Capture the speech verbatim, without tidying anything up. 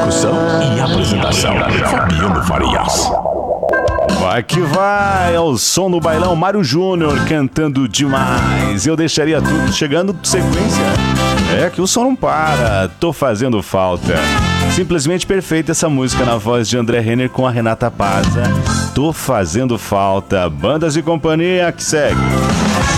Locução e apresentação, Fabiano Farias. Vai que vai, é o som do bailão, Mário Júnior cantando demais. Eu deixaria tudo, chegando sequência. É que o som não para, tô fazendo falta. Simplesmente perfeita essa música na voz de André Renner com a Renata Paza. Tô fazendo falta, Bandas e Companhia que segue.